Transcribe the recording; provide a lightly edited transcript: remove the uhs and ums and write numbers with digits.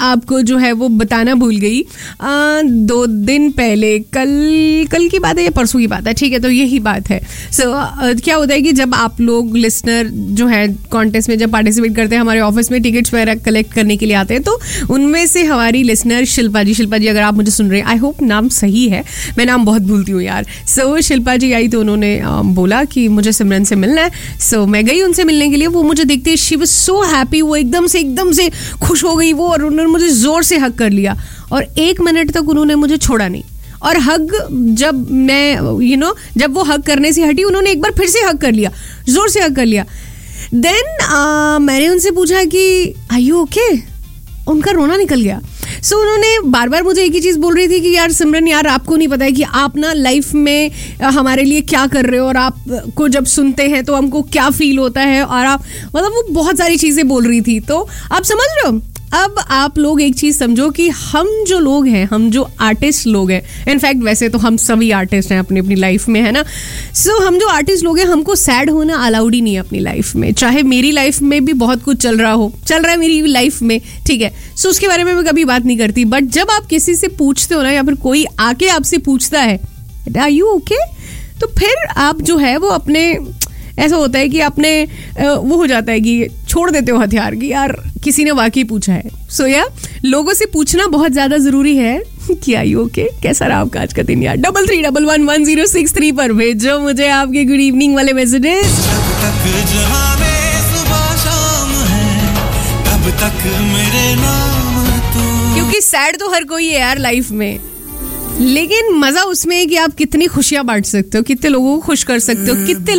आपको जो है वो बताना भूल गई 2 दिन पहले, कल की बात है या परसों की बात है, ठीक है, तो यही बात है. सो क्या होता है कि जब आप लोग लिसनर जो है कॉन्टेस्ट में जब पार्टिसिपेट करते हैं, हमारे ऑफिस में टिकट्स वगैरह कलेक्ट करने के लिए आते हैं, तो उनमें से हमारी लिसनर शिल्पा जी, अगर आप मुझे सुन रहे हैं, आई होप नाम सही है, मैं नाम बहुत भूलती हूँ यार. सो शिल्पा जी आई तो उन्होंने बोला कि मुझे सिमरन से मिलना है. सो मैं गई उनसे मिलने के लिए. वो मुझे देखते शी वाज सो हैप्पी, वो एकदम से खुश हो गई वो, और उन्होंने मुझे जोर से हग कर लिया और 1 मिनट तक उन्होंने मुझे छोड़ा नहीं. और हग जब मैं जब वो हग करने से हटी, उन्होंने एक बार फिर से हग कर लिया, जोर से हग कर लिया. देन मैंने उनसे पूछा कि आर यू ओके? उनका रोना निकल गया. सो उन्होंने बार बार मुझे एक ही चीज़ बोल रही थी कि यार सिमरन, यार आपको नहीं पता है कि आप ना लाइफ में हमारे लिए क्या कर रहे हो, और आपको जब सुनते हैं तो हमको क्या फील होता है, और आप मतलब वो बहुत सारी चीज़ें बोल रही थी. तो आप समझ रहे हो. अब आप लोग एक चीज़ समझो कि हम जो लोग हैं, हम जो आर्टिस्ट लोग हैं, इनफैक्ट वैसे तो हम सभी आर्टिस्ट हैं अपनी अपनी लाइफ में, है ना. सो हम जो आर्टिस्ट लोग हैं, हमको सैड होना अलाउड ही नहीं है अपनी लाइफ में. चाहे मेरी लाइफ में भी बहुत कुछ चल रहा है मेरी लाइफ में, ठीक है. सो उसके बारे में मैं कभी बात नहीं करती. बट जब आप किसी से पूछते हो ना, या फिर कोई आके आपसे पूछता है आर यू ओके, तो फिर आप जो है वो अपने, ऐसा होता है कि आपने वो हो जाता है कि छोड़ देते हो हथियार की, यार किसी ने वाकई पूछा है. सो लोगों से पूछना बहुत ज्यादा जरूरी है कि आर यू ओके, कैसा रहा आपका आज का दिन यार. 33111063 पर भेजो मुझे आपके गुड इवनिंग वाले मैसेजेस. क्योंकि सैड तो हर कोई है यार लाइफ में, लेकिन मजा उसमें है कि आप कितनी खुशियां बांट सकते हो, कितने लोगों को खुश कर सकते हो, कितने